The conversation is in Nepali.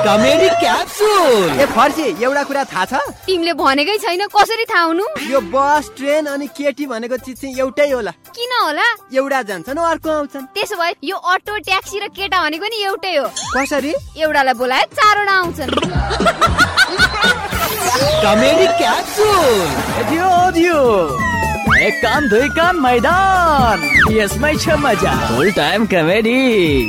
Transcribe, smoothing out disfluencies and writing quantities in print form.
Comedy capsule. ए फर्सी, एउटा कुरा थाहा छ? तिमीले भनेकै छैन, कसरी थाहा हुनु? यो बस, ट्रेन अनि केटी भनेको चिज चाहिँ एउटै होला। किन होला? एउटा जान्छन् अर्को आउँछन्। त्यसो भए यो अटो, ट्याक्सी र केटा भनेको नि एउटै हो। कसरी? एउटालाई बोलाए चारवटा आउँछन्। Comedy capsule. एक कान दुई कान मैदान, यसमै छ मजा। फुल टाइम कमेडी।